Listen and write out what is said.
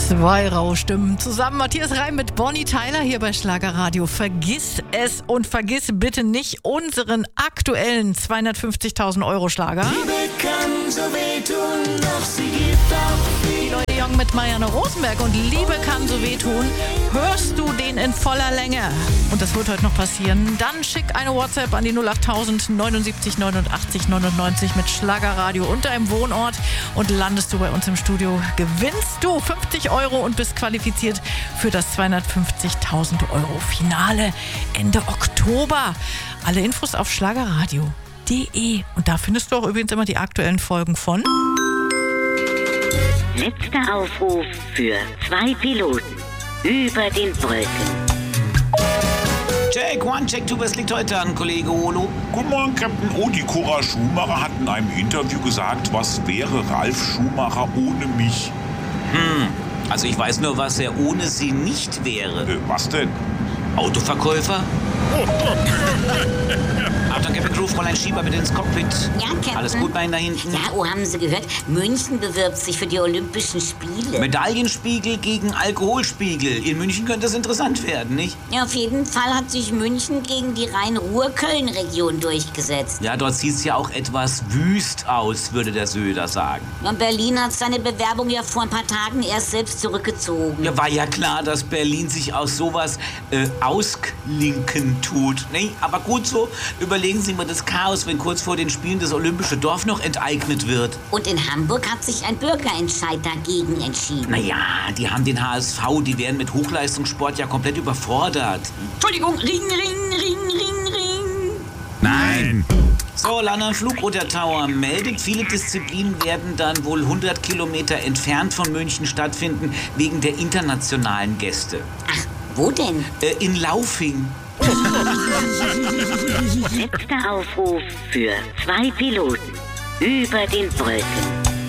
Zwei raue Stimmen. Zusammen Matthias Reim mit Bonnie Tyler hier bei Schlagerradio. Vergiss es und vergiss bitte nicht unseren aktuellen 250.000 Euro Schlager. Liebe kann so wehtun, doch sie gibt auch viel. Die Leute Young mit Marianne Rosenberg und Liebe kann so wehtun. Hörst du den in voller Länge? Und das wird heute noch passieren. Dann schick eine WhatsApp an die 08000 79 89 99 mit Schlagerradio und deinem Wohnort und landest du bei uns im Studio. Gewinnst du 50 Euro und bist qualifiziert für das 250.000 Euro Finale Ende Oktober. Alle Infos auf schlagerradio.de. Und da findest du auch übrigens immer die aktuellen Folgen von Letzter Aufruf für 2 Piloten über den Brücken. Check, one, check, two, was liegt heute an, Kollege Olo? Guten Morgen, Captain O. Die Cora Schumacher hat in einem Interview gesagt, was wäre Ralf Schumacher ohne mich? Also ich weiß nur, was er ohne sie nicht wäre. Was denn? Autoverkäufer? Achtung, Captain Crew, Fräulein Schieber bitte ins Cockpit. Ja, Captain. Alles gut bei Ihnen da hinten? Ja, oh, haben Sie gehört? München bewirbt sich für die Olympischen Spiele. Medaillenspiegel gegen Alkoholspiegel. In München könnte es interessant werden, nicht? Ja, auf jeden Fall hat sich München gegen die Rhein-Ruhr-Köln-Region durchgesetzt. Ja, dort sieht es ja auch etwas wüst aus, würde der Söder sagen. Und Berlin hat seine Bewerbung ja vor ein paar Tagen erst selbst zurückgezogen. Ja, war ja klar, dass Berlin sich aus sowas ausklinken tut. Nee, aber gut so, überlegen Sie mal das Chaos, wenn kurz vor den Spielen das Olympische Dorf noch enteignet wird. Und in Hamburg hat sich ein Bürgerentscheid dagegen entschieden. Naja, die haben den HSV, die werden mit Hochleistungssport ja komplett überfordert. Entschuldigung, Ring, Ring, Ring, Ring, Ring. Nein! So, London Flugroute Tower meldet, viele Disziplinen werden dann wohl 100 Kilometer entfernt von München stattfinden, wegen der internationalen Gäste. Ach, wo denn? In Laufing. Letzter Aufruf für 2 Piloten über den Brücken.